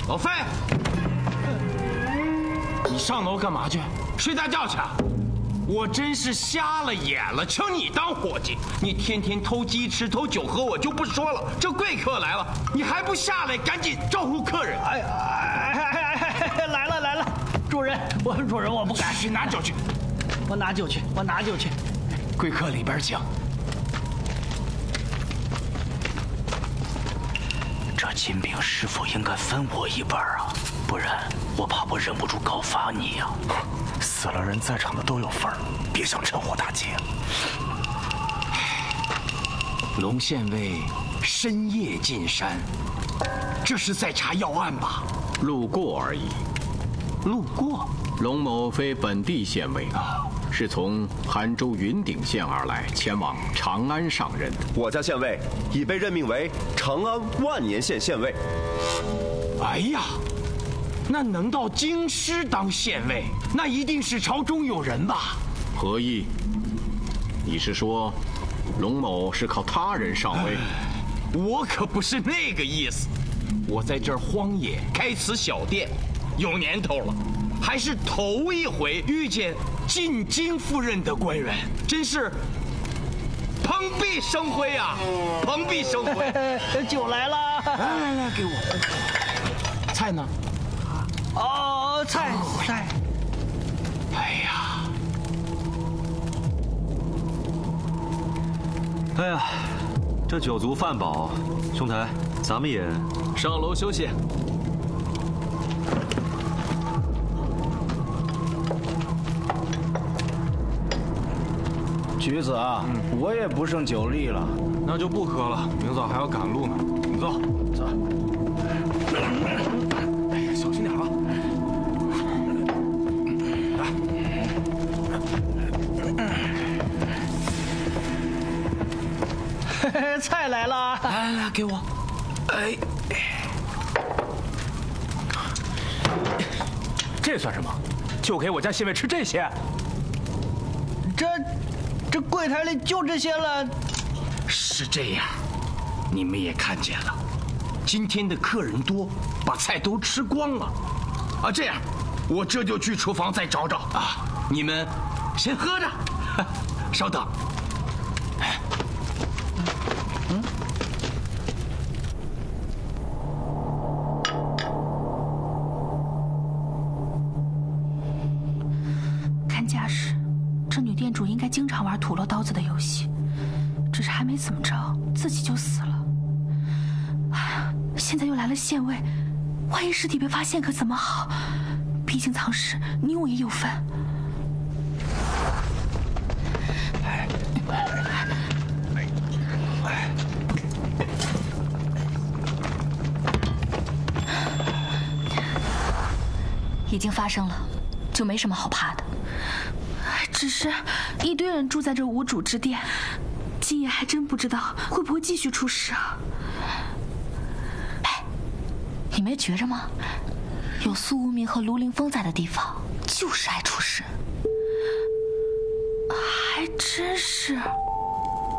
老费，你上楼干嘛去？睡大觉去啊？我真是瞎了眼了，请你当伙计，你天天偷鸡吃、偷酒喝，我就不说了。这贵客来了，你还不下来赶紧招呼客人？ 哎，来了，主人，我不敢。 去拿酒去， 我拿酒去。 贵客里边请。 这金饼是否应该分我一半啊？不然我怕我忍不住告发你呀。 死了人在场的都有份儿，别想趁火打劫。 龙县尉深夜进山，这是在查要案吧？ 路过而已。 路过？ 龙某非本地县尉，是从杭州云顶县而来，前往长安上任。 我家县尉已被任命为长安万年县县尉。 哎呀，那能到京师当县尉，那一定是朝中有人吧？ 何意？你是说，龙某是靠他人上位？ 我可不是那个意思。我在这儿荒野开此小店，有年头了，还是头一回遇见进京赴任的官员，真是蓬荜生辉啊！蓬荜生辉。 酒来了， 来，给我。菜呢？ 哦，菜。 哎呀， 哎呀，这酒足饭饱，兄台，咱们也上楼休息。 橘子啊，我也不胜酒力了， 那就不喝了，明早还要赶路呢。走。哎呀，小心点啊！ 来，菜来了， 来，给我。哎， 这算什么？就给我家县尉吃这些？ 这柜台里就这些了。 是这样，你们也看见了，今天的客人多，把菜都吃光了。啊，这样，我这就去厨房再找找啊。你们先喝着，稍等。 看架势，这女店主应该经常玩土落刀子的游戏，只是还没怎么着，自己就死了。哎呀，现在又来了县尉，万一尸体被发现可怎么好？毕竟藏尸，你我也有份。 已经发生了，就没什么好怕的。 只是一堆人住在这无主之店，今夜还真不知道会不会继续出事啊！ 哎，你没觉着吗？有苏无名和卢凌风在的地方，就是爱出事。 还真是。